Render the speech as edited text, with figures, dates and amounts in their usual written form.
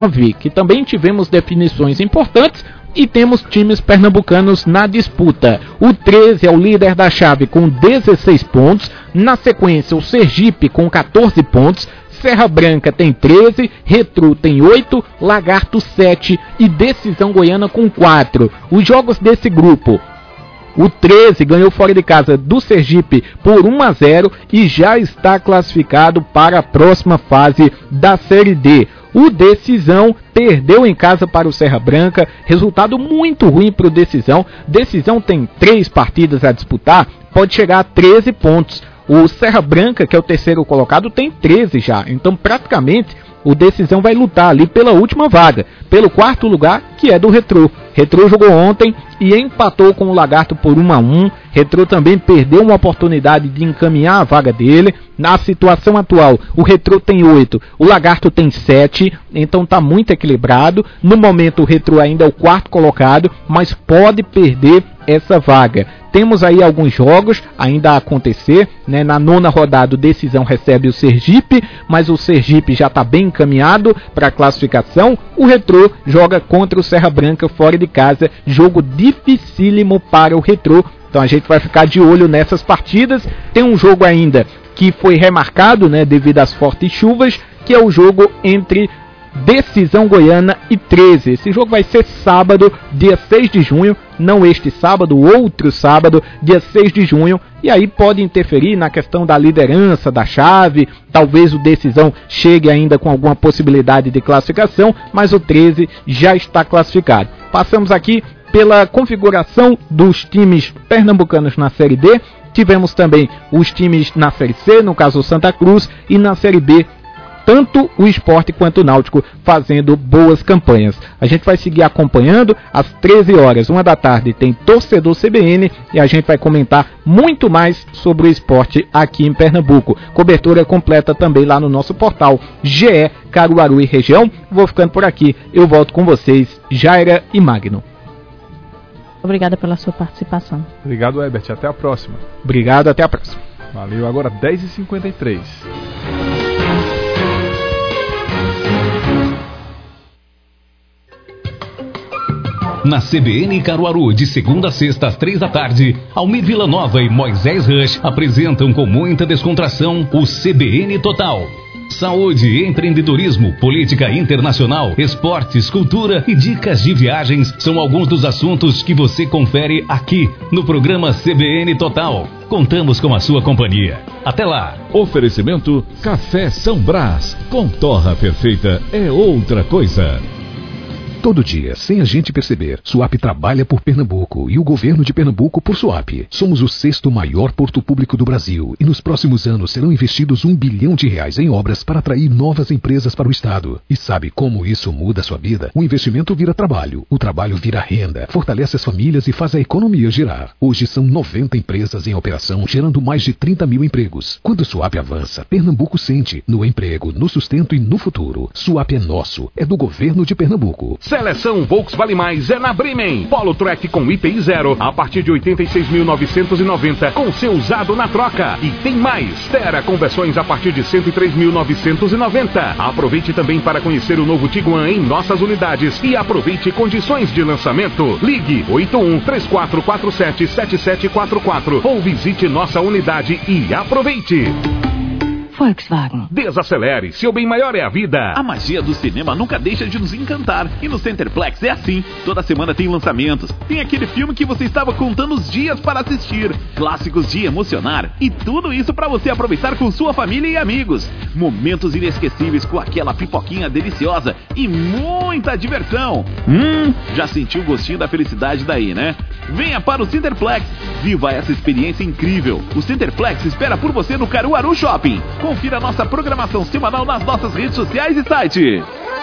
que também tivemos definições importantes e temos times pernambucanos na disputa. O 13 é o líder da chave com 16 pontos, na sequência o Sergipe com 14 pontos, Serra Branca tem 13, Retrô tem 8, Lagarto 7 e Decisão Goiana com 4. Os jogos desse grupo: o 13 ganhou fora de casa do Sergipe por 1-0 e já está classificado para a próxima fase da Série D. O Decisão perdeu em casa para o Serra Branca, resultado muito ruim para o Decisão. Decisão tem 3 partidas a disputar, pode chegar a 13 pontos. O Serra Branca, que é o terceiro colocado, tem 13 já. Então, praticamente, o Decisão vai lutar ali pela última vaga, pelo quarto lugar, que é do Retrô. Retrô jogou ontem e empatou com o Lagarto por 1-1. Retrô também perdeu uma oportunidade de encaminhar a vaga dele. Na situação atual, o Retrô tem 8, o Lagarto tem 7, então está muito equilibrado. No momento, o Retrô ainda é o quarto colocado, mas pode perder essa vaga. Temos aí alguns jogos ainda a acontecer, né? Na 9ª rodada, o Decisão recebe o Sergipe, mas o Sergipe já está bem encaminhado para a classificação. O Retrô joga contra o Serra Branca fora de casa, jogo dificílimo para o Retrô. Então a gente vai ficar de olho nessas partidas. Tem um jogo ainda que foi remarcado, né, devido às fortes chuvas, que é o jogo entre Decisão Goiana e 13. Esse jogo vai ser sábado, dia 6 de junho, não este sábado, outro sábado, dia 6 de junho, e aí pode interferir na questão da liderança da chave. Talvez o Decisão chegue ainda com alguma possibilidade de classificação, mas o 13 já está classificado. Passamos aqui pela configuração dos times pernambucanos na Série D. Tivemos também os times na Série C, no caso o Santa Cruz, e na Série B, tanto o Sport quanto o Náutico fazendo boas campanhas. A gente vai seguir acompanhando. Às 13 horas, 1 da tarde, tem Torcedor CBN e a gente vai comentar muito mais sobre o esporte aqui em Pernambuco. Cobertura completa também lá no nosso portal GE Caruaru e região. Vou ficando por aqui. Eu volto com vocês, Jaira e Magno. Obrigada pela sua participação. Obrigado, Herbert. Até a próxima. Obrigado, até a próxima. Valeu. Agora 10h53. Na CBN Caruaru, de segunda a sexta às 3 da tarde, Almir Villanova e Moisés Rush apresentam com muita descontração o CBN Total. Saúde, empreendedorismo, política internacional, esportes, cultura e dicas de viagens são alguns dos assuntos que você confere aqui no programa CBN Total. Contamos com a sua companhia. Até lá. Oferecimento Café São Brás. Com torra perfeita é outra coisa. Todo dia, sem a gente perceber, Suape trabalha por Pernambuco e o governo de Pernambuco por Suape. Somos o 6º maior porto público do Brasil e nos próximos anos serão investidos R$1 bilhão em obras para atrair novas empresas para o estado. E sabe como isso muda a sua vida? O investimento vira trabalho, o trabalho vira renda, fortalece as famílias e faz a economia girar. Hoje são 90 empresas em operação, gerando mais de 30 mil empregos. Quando o Suape avança, Pernambuco sente, no emprego, no sustento e no futuro. Suape é nosso, é do governo de Pernambuco. Seleção Volks Vale Mais é na Bremen. Polo Track com IPI 0 a partir de 86.990 com seu usado na troca. E tem mais. Tera com versões a partir de 103.990. Aproveite também para conhecer o novo Tiguan em nossas unidades e aproveite condições de lançamento. Ligue 81-3447-7744 ou visite nossa unidade e aproveite. Volkswagen. Desacelere, seu bem maior é a vida. A magia do cinema nunca deixa de nos encantar. E no Centerplex é assim. Toda semana tem lançamentos. Tem aquele filme que você estava contando os dias para assistir. Clássicos de emocionar. E tudo isso para você aproveitar com sua família e amigos. Momentos inesquecíveis com aquela pipoquinha deliciosa e muita diversão. Já sentiu o gostinho da felicidade daí, né? Venha para o Centerplex. Viva essa experiência incrível. O Centerplex espera por você no Caruaru Shopping. Confira nossa programação semanal nas nossas redes sociais e site.